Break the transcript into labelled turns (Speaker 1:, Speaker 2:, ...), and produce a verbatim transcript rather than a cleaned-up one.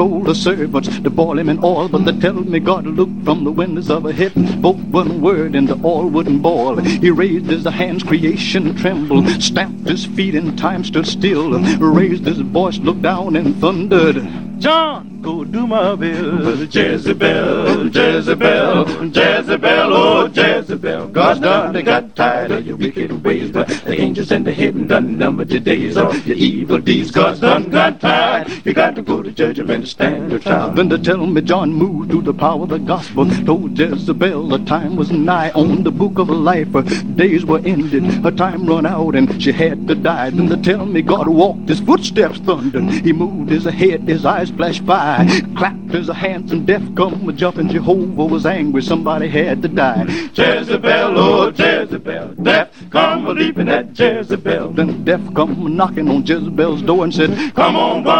Speaker 1: told the servants to boil him in oil, but they tell me God looked from the windows of a heaven, spoke one word and the oil wouldn't boil. He raised his hands, creation trembled, stamped his feet and time stood still, raised his voice, looked down and thundered, John, go do my bill. Jezebel, Jezebel, Jezebel, oh Jezebel. God's done got tired of your wicked ways, but the angels in the heaven done numbered your days of your evil deeds. God's done got tired. You got to go to judgment and stand your trial. Then to tell me John moved through the power of the gospel, told Jezebel the time was nigh. On the book of life, her days were ended, her time run out and she had to die. Then to tell me God walked, his footsteps thundered, he moved his head, his eyes flashed fire, clapped his hands and death come a jumping. Jehovah was angry, somebody had to die. Jezebel, oh Jezebel, death come a leaping at Jezebel. Then death come knocking on Jezebel's door and said, come on, boy.